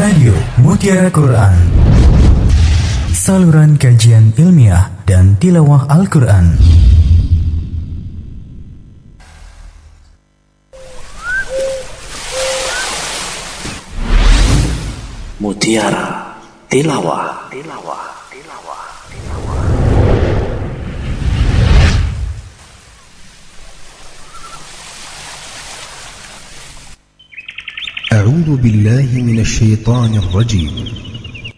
Radio Mutiara Quran, saluran kajian ilmiah dan tilawah Al-Quran. Mutiara Tilawah. أعوذ بالله من الشيطان الرجيم.